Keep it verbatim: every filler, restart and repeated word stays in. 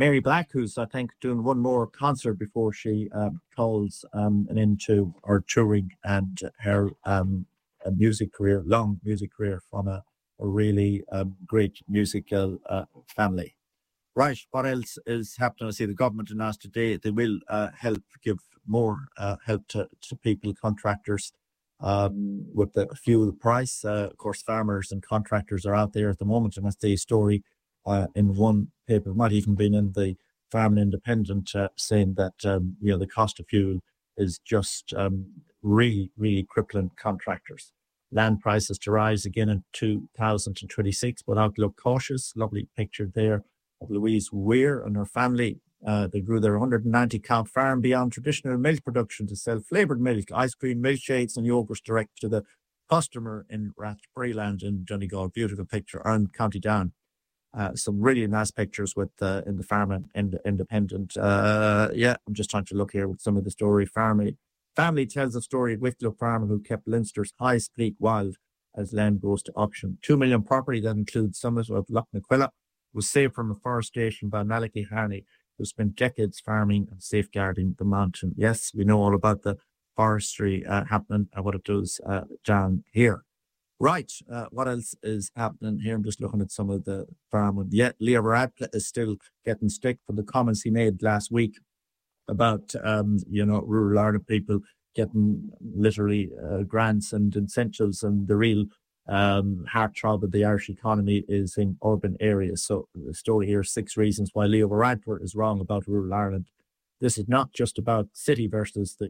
Mary Black, who's, I think, doing one more concert before she um, calls um, an end to her touring and her um, a music career, long music career from a, a really um, great musical uh, family. Right, what else is happening? I see the government announced today they will uh, help give more uh, help to, to people, contractors, um, with the fuel price. Uh, of course, farmers and contractors are out there at the moment, and that's the story uh, in one paper. It might even been in the Farming Independent, uh, saying that um, you know the cost of fuel is just um, really, really crippling contractors. Land prices to rise again in two thousand twenty-six, but outlook cautious. Lovely picture there of Louise Weir and her family. Uh, they grew their one hundred ninety cow farm beyond traditional milk production to sell flavoured milk, ice cream, milkshakes and yogurts direct to the customer in Rathbreeland in Donegal. Beautiful picture. And County Down. Uh, some really nice pictures with uh, in the Farm and Independent. Uh, yeah, I'm just trying to look here with some of the story. Family family tells a story of Wicklow farmer who kept Leinster's highest bleak wild as land goes to auction. Two million property that includes summit of Lochnaquilla was saved from afforestation by Malachy Harney, who spent decades farming and safeguarding the mountain. Yes, we know all about the forestry uh, happening and what it does uh, down here. Right, uh, what else is happening here? I'm just looking at some of the farming. Yet Leo Varadkar is still getting stick for the comments he made last week about, um, you know, rural Ireland people getting literally uh, grants and incentives, and the real um, heartthrob of the Irish economy is in urban areas. So the story here, six reasons why Leo Varadkar is wrong about rural Ireland. This is not just about city versus the